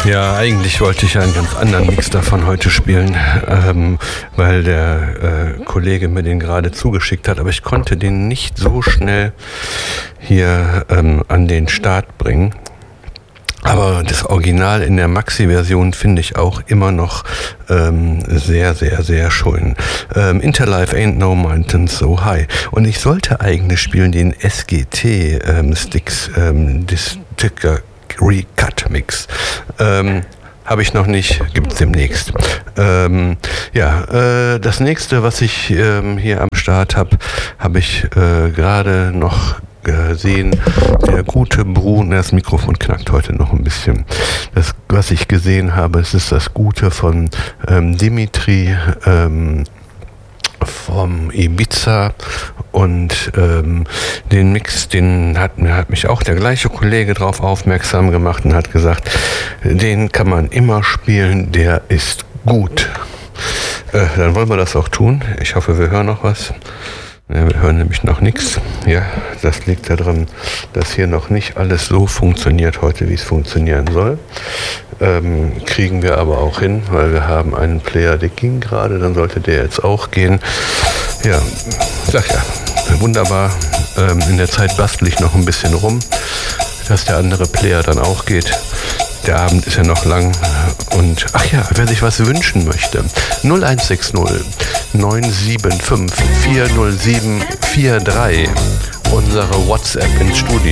Ja, eigentlich wollte ich einen ganz anderen Mix davon heute spielen, weil der Kollege mir den gerade zugeschickt hat, aber ich konnte den nicht so schnell hier an den Start bringen. Aber das Original in der Maxi-Version finde ich auch immer noch sehr, sehr, sehr schön. Interlife Ain't No Mountain So High. Und ich sollte eigentlich spielen den SGT Sticks Sticker Recut Mix. Habe ich noch nicht, gibt's demnächst. Das nächste, was ich hier am Start habe ich gerade noch gesehen. Der gute Bruno, das Mikrofon knackt heute noch ein bisschen. Das, was ich gesehen habe, es ist das Gute von Dimitri vom Ibiza und den Mix, den hat mich auch der gleiche Kollege drauf aufmerksam gemacht und hat gesagt, den kann man immer spielen, der ist gut. Dann wollen wir das auch tun. Ich hoffe, wir hören noch was. Ja, wir hören nämlich noch nichts. Ja, das liegt daran, dass hier noch nicht alles so funktioniert heute, wie es funktionieren soll. Kriegen wir aber auch hin, weil wir haben einen Player, der ging gerade, dann sollte der jetzt auch gehen. Ja, sag ja, wunderbar. In der Zeit bastel ich noch ein bisschen rum, dass der andere Player dann auch geht. Der Abend ist ja noch lang und ach ja, wer sich was wünschen möchte, 0160 975 407 43, unsere WhatsApp ins Studio.